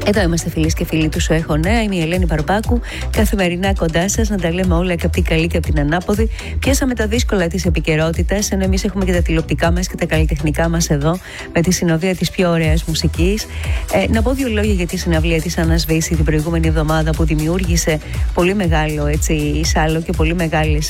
Εδώ είμαστε φίλες και φίλοι του Σου Έχω Νέα. Είμαι η Ελένη Παρπάκου. Καθημερινά κοντά σας να τα λέμε όλα και από την καλή και από την ανάποδη. Πιάσαμε τα δύσκολα της επικαιρότητας, ενώ εμείς έχουμε και τα τηλεοπτικά μας και τα καλλιτεχνικά μας εδώ, με τη συνοδεία της πιο ωραίας μουσικής. Να πω δύο λόγια για τη συναυλία της Άννας Βύση την προηγούμενη εβδομάδα, που δημιούργησε πολύ μεγάλο σάλο και πολύ μεγάλες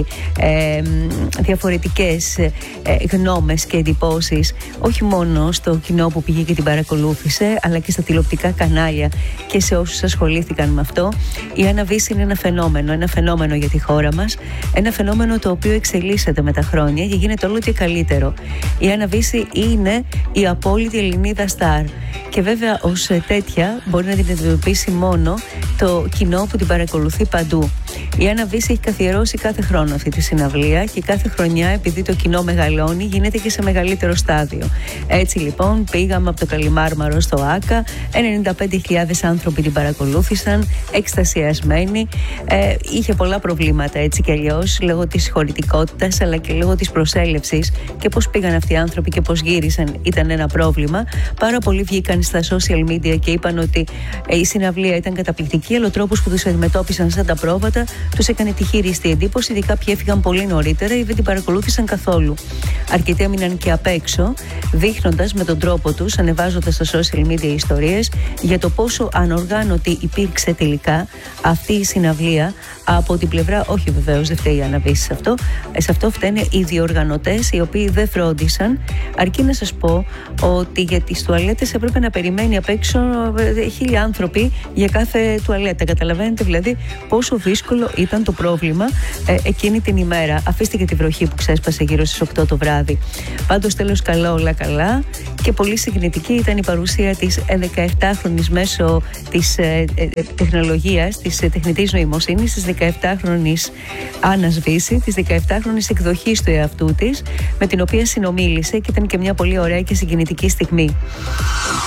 διαφορετικές γνώμες και εντυπώσεις, όχι μόνο στο κοινό που πήγε και την παρακολούθησε, αλλά και στα τηλεοπτικά κανάλια και σε όσους ασχολήθηκαν με αυτό. Η Άννα Βύση είναι ένα φαινόμενο για τη χώρα μας, ένα φαινόμενο το οποίο εξελίσσεται με τα χρόνια και γίνεται όλο και καλύτερο. Η Άννα Βύση είναι η απόλυτη Ελληνίδα στάρ και βέβαια ως τέτοια μπορεί να την αντιμετωπίσει μόνο το κοινό που την παρακολουθεί παντού. Η Άννα Βύση έχει καθιερώσει κάθε χρόνο αυτή τη συναυλία και κάθε χρονιά, επειδή το κοινό μεγαλώνει, γίνεται και σε μεγαλύτερο στάδιο. Έτσι λοιπόν πήγαμε από το Καλιμάρμαρο στο Άκα, 95.000 άνθρωποι την παρακολούθησαν, εκστασιασμένοι. Είχε πολλά προβλήματα έτσι κι αλλιώς, λόγω της χωρητικότητας αλλά και λόγω της προσέλευσης, και πώς πήγαν αυτοί οι άνθρωποι και πώς γύρισαν ήταν ένα πρόβλημα. Πάρα πολλοί βγήκαν στα social media και είπαν ότι η συναυλία ήταν καταπληκτική, αλλά ο τρόπος που τους αντιμετώπισαν σαν τα πρόβατα τους έκανε τη χείριστη εντύπωση, ειδικά κάποιοι έφυγαν πολύ νωρίτερα ή δεν την παρακολούθησαν καθόλου. Αρκετοί έμειναν και απ' έξω, δείχνοντας με τον τρόπο τους, ανεβάζοντας στα social media ιστορίες για το πόσο ανοργάνωτη υπήρξε τελικά αυτή η συναυλία από την πλευρά, όχι βεβαίως δεν φταίει η Άννα Βύση σε αυτό φταίνε οι διοργανωτές, οι οποίοι δεν φρόντισαν, αρκεί να σας πω ότι για τις τουαλέτες έπρεπε να περιμένει απ' έξω 1.000 άνθρωποι για κάθε τουαλέτα. Καταλαβαίνετε δηλαδή πόσο δύσκολο ήταν το πρόβλημα εκείνη την ημέρα. Αφήστε και τη βροχή που ξέσπασε γύρω στις 8 το βράδυ. Πάντως τέλος καλά όλα καλά, και πολύ συγκινητική ήταν η παρουσία της 17χρονης μέσω της τεχνολογίας, της τεχνητής νοημοσύνης, της 17χρονης Άννας Βύση, της 17χρονης εκδοχής του εαυτού της, με την οποία συνομίλησε και ήταν και μια πολύ ωραία και συγκινητική στιγμή.